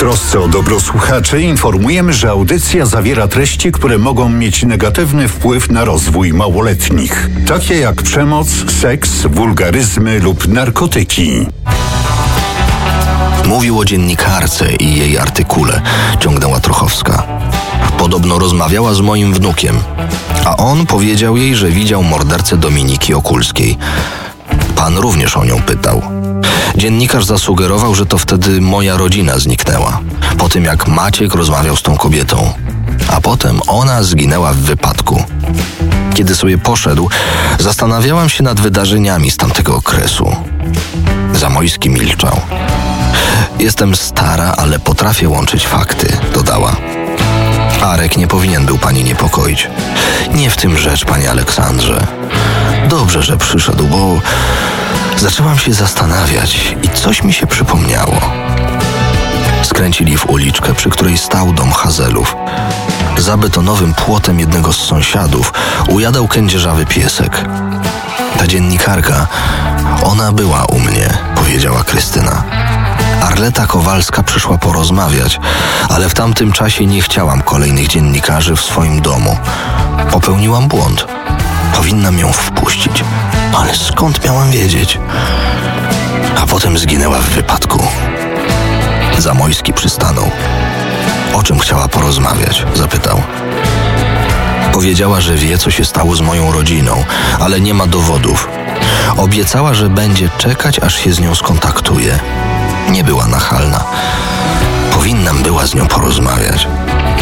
trosce o dobro słuchaczy informujemy, że audycja zawiera treści, które mogą mieć negatywny wpływ na rozwój małoletnich, takie jak przemoc, seks, wulgaryzmy lub narkotyki. Mówił o dziennikarce i jej artykule, ciągnęła Trochowska. Podobno rozmawiała z moim wnukiem, a on powiedział jej, że widział mordercę Dominiki Okulskiej. Pan również o nią pytał. Dziennikarz zasugerował, że to wtedy moja rodzina zniknęła, po tym jak Maciek rozmawiał z tą kobietą, a potem ona zginęła w wypadku. Kiedy sobie poszedł, zastanawiałam się nad wydarzeniami z tamtego okresu. Zamojski milczał. Jestem stara, ale potrafię łączyć fakty, dodała. Arek nie powinien był pani niepokoić. Nie w tym rzecz, panie Aleksandrze. Dobrze, że przyszedł, bo zaczęłam się zastanawiać i coś mi się przypomniało. Skręcili w uliczkę, przy której stał dom Hazelów. Za betonowym płotem jednego z sąsiadów ujadał kędzierzawy piesek. Ta dziennikarka, ona była u mnie, powiedziała Krystyna. Arleta Kowalska przyszła porozmawiać, ale w tamtym czasie nie chciałam kolejnych dziennikarzy w swoim domu. Popełniłam błąd. Powinnam ją wpuścić, ale skąd miałam wiedzieć? A potem zginęła w wypadku. Zamojski przystanął. O czym chciała porozmawiać? Zapytał. Powiedziała, że wie, co się stało z moją rodziną, ale nie ma dowodów. Obiecała, że będzie czekać, aż się z nią skontaktuje. Nie była nachalna. Powinnam była z nią porozmawiać.